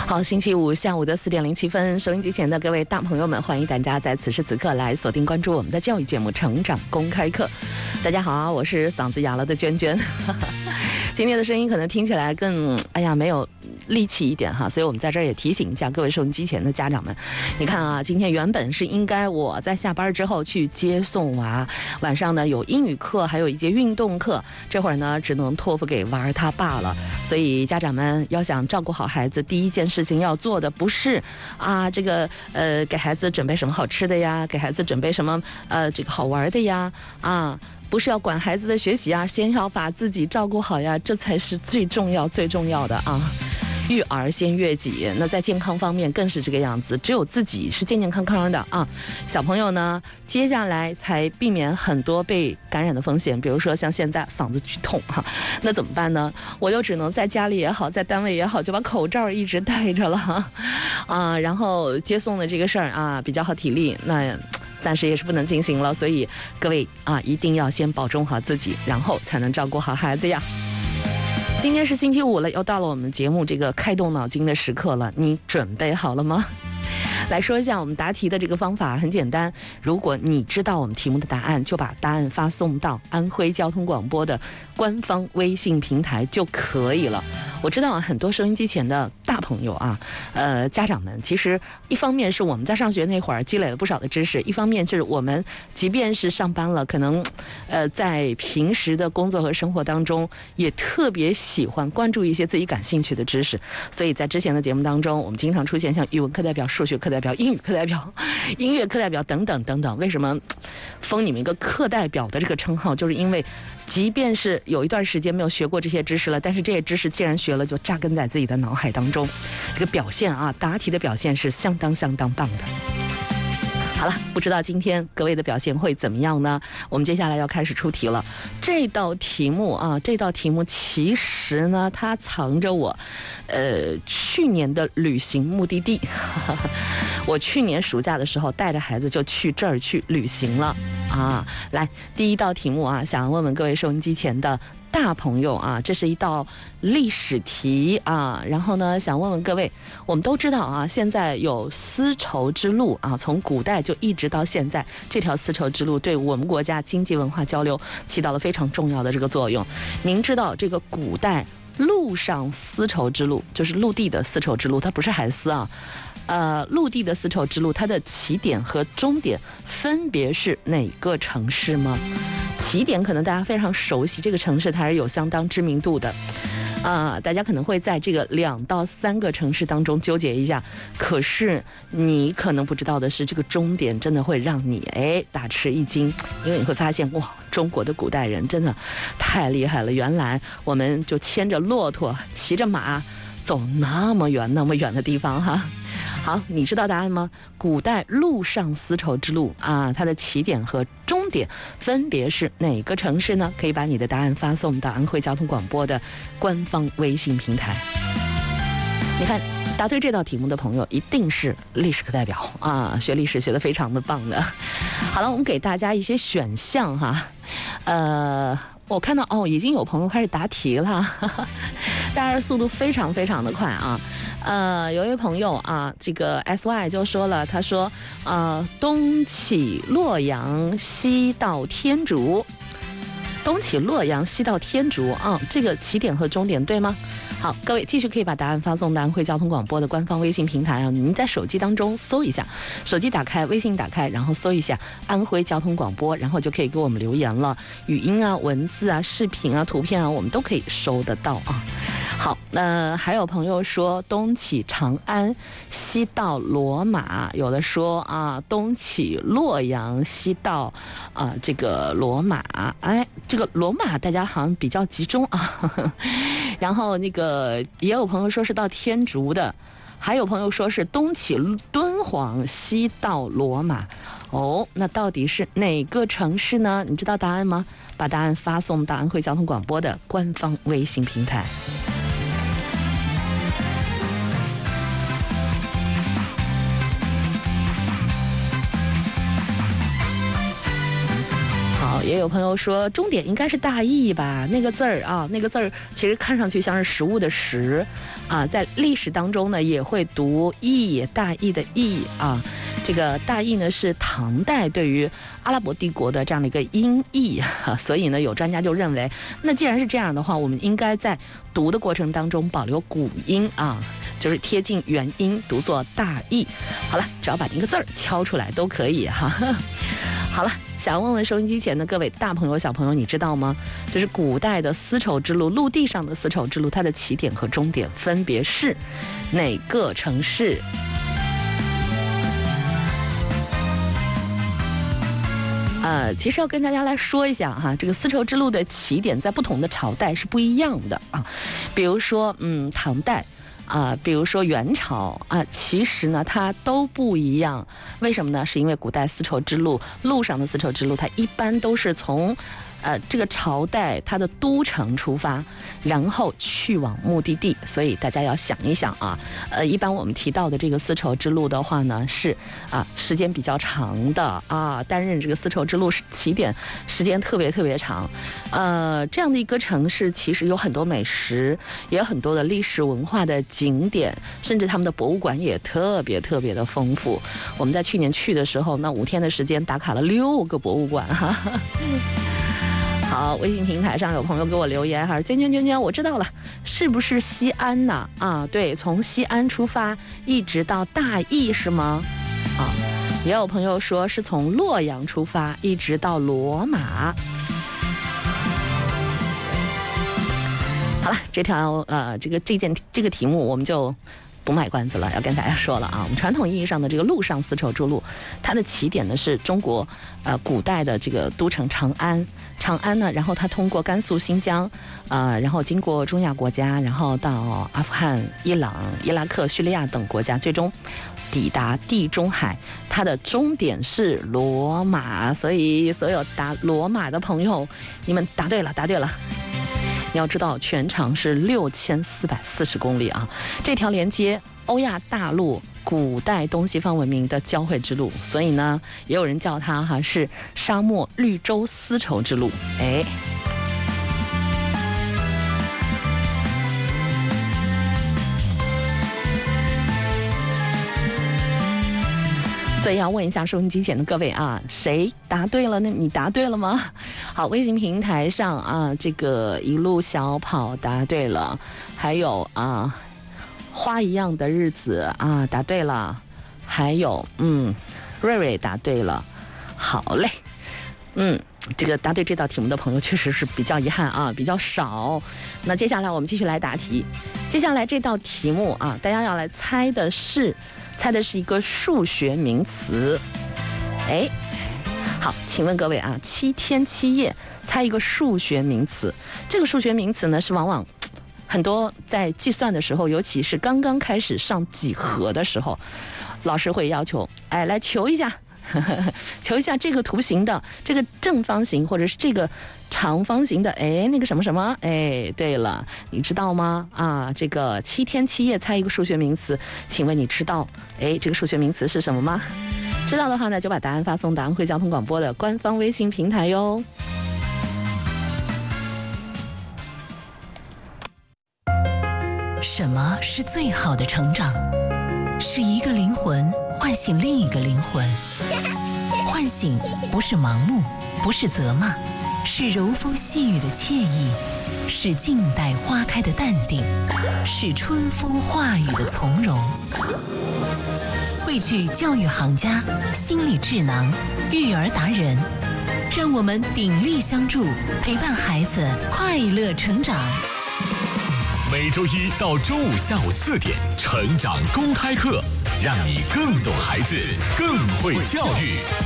好，星期五下午的4点07分，收音机前的各位大朋友们，欢迎大家在此时此刻来锁定关注我们的教育节目《成长公开课》。大家好，我是嗓子哑了的娟娟。今天的声音可能听起来更没有力气一点哈，所以我们在这儿也提醒一下各位收音机前的家长们，你看啊，今天原本是应该我在下班之后去接送娃，晚上呢有英语课，还有一节运动课，这会儿呢只能托付给娃儿他爸了。所以家长们要想照顾好孩子，第一件事情要做的不是给孩子准备什么好吃的呀，给孩子准备什么这个好玩的呀不是要管孩子的学习啊，先要把自己照顾好呀，这才是最重要的啊。育儿先悦己，那在健康方面更是这个样子，只有自己是健健康康的啊，小朋友呢接下来才避免很多被感染的风险，比如说像现在嗓子剧痛那怎么办呢？我就只能在家里也好，在单位也好，就把口罩一直戴着了然后接送的这个事儿比较耗体力，那暂时也是不能进行了，所以各位一定要先保重好自己，然后才能照顾好孩子呀。今天是星期五了，又到了我们节目这个开动脑筋的时刻了，你准备好了吗？来说一下我们答题的这个方法，很简单，如果你知道我们题目的答案，就把答案发送到安徽交通广播的官方微信平台就可以了。我知道很多收音机前的大朋友家长们，其实一方面是我们在上学那会儿积累了不少的知识，一方面就是我们即便是上班了，可能在平时的工作和生活当中，也特别喜欢关注一些自己感兴趣的知识。所以在之前的节目当中，我们经常出现像语文课代表、数学课代表、英语课代表、音乐课代表等等等等。为什么封你们一个课代表的这个称号，就是因为即便是有一段时间没有学过这些知识了，但是这些知识既然学了，就扎根在自己的脑海当中，这个表现答题的表现是相当棒的。好了，不知道今天各位的表现会怎么样呢？我们接下来要开始出题了。这道题目其实呢，它藏着我去年的旅行目的地。我去年暑假的时候带着孩子就去这儿去旅行了来，第一道题目想问问各位收音机前的大朋友这是一道历史题然后呢，想问问各位，我们都知道现在有丝绸之路从古代就一直到现在，这条丝绸之路对我们国家经济文化交流起到了非常重要的这个作用。您知道这个古代陆上丝绸之路，就是陆地的丝绸之路，它不是海丝陆地的丝绸之路，它的起点和终点分别是哪个城市吗？起点可能大家非常熟悉，这个城市它是有相当知名度的大家可能会在这个2到3个城市当中纠结一下，可是你可能不知道的是，这个终点真的会让你大吃一惊，因为你会发现哇，中国的古代人真的太厉害了，原来我们就牵着骆驼骑着马走那么远的地方好，你知道答案吗？古代陆上丝绸之路它的起点和终点分别是哪个城市呢？可以把你的答案发送到安徽交通广播的官方微信平台。你看，答对这道题目的朋友一定是历史课代表学历史学得非常的棒的。好了，我们给大家一些选项我看到已经有朋友开始答题了大家速度非常的快有一位朋友这个 SY 就说了，他说东起洛阳西到天竺，东起洛阳西到天竺这个起点和终点对吗？好，各位继续可以把答案发送到安徽交通广播的官方微信平台您在手机当中搜一下，手机打开，微信打开，然后搜一下安徽交通广播，然后就可以给我们留言了，语音文字视频图片我们都可以收得到好，还有朋友说东起长安西到罗马，有的说东起洛阳西到这个罗马，这个罗马大家好像比较集中然后那个也有朋友说是到天竺的，还有朋友说是东起敦煌西到罗马那到底是哪个城市呢？你知道答案吗？把答案发送到安徽交通广播的官方微信平台。也也有朋友说重点应该是大义吧，那个字儿啊，那个字儿其实看上去像是食物的食啊，在历史当中呢也会读义，大义的义啊。这个大义呢是唐代对于阿拉伯帝国的这样的一个音译，所以呢有专家就认为，那既然是这样的话，我们应该在读的过程当中保留古音啊，就是贴近原音，读作大义。好了，只要把那个字儿敲出来都可以哈。好了，想要问问收音机前的各位大朋友小朋友，你知道吗？就是古代的丝绸之路，陆地上的丝绸之路，它的起点和终点分别是哪个城市？其实要跟大家来说一下哈，这个丝绸之路的起点在不同的朝代是不一样的啊。比如说，唐代比如说元朝其实呢它都不一样。为什么呢？是因为古代丝绸之路，路上的丝绸之路，它一般都是从这个朝代它的都城出发，然后去往目的地，所以大家要想一想啊。一般我们提到的这个丝绸之路的话呢，是时间比较长的担任这个丝绸之路起点时间特别特别长。这样的一个城市，其实有很多美食，也有很多的历史文化的景点，甚至他们的博物馆也特别特别的丰富。我们在去年去的时候，那5天的时间打卡了6个博物馆哈。好，微信平台上有朋友给我留言哈，娟，我知道了，是不是西安呢？对，从西安出发一直到大邑是吗？也有朋友说是从洛阳出发一直到罗马。好了，这个题目我们就不卖关子了，要跟大家说了啊。我们传统意义上的这个陆上丝绸之路，它的起点呢是中国古代的这个都城长安。长安呢，然后它通过甘肃、新疆，然后经过中亚国家，然后到阿富汗、伊朗、伊拉克、叙利亚等国家，最终抵达地中海。它的终点是罗马，所以所有打罗马的朋友，你们答对了。你要知道，全长是6440公里啊！这条连接欧亚大陆古代东西方文明的交汇之路，所以呢，也有人叫它是沙漠绿洲丝绸之路。所以要问一下收音机前的各位谁答对了呢？你答对了吗？好，微信平台上这个一路小跑答对了，还有花一样的日子答对了，还有瑞答对了。好嘞，这个答对这道题目的朋友确实是比较遗憾比较少。那接下来我们继续来答题。接下来这道题目大家要来猜的是一个数学名词。好，请问各位7天7夜猜一个数学名词。这个数学名词呢，是往往很多在计算的时候，尤其是刚刚开始上几何的时候，老师会要求来求一下这个图形的这个正方形或者是这个长方形的那个什么什么对了，你知道吗？这个7天7夜猜一个数学名词，请问你知道这个数学名词是什么吗？知道的话呢，就把答案发送到安徽交通广播的官方微信平台哟。 什么是最好的成长？是一个灵魂唤醒另一个灵魂。唤醒不是盲目，不是责骂，是柔风细雨的惬意，是静待花开的淡定，是春风化雨的从容。汇聚教育行家、心理智囊、育儿达人，让我们鼎力相助，陪伴孩子快乐成长。 每周一到周五下午4点，成长公开课，让你更懂孩子，更会教育。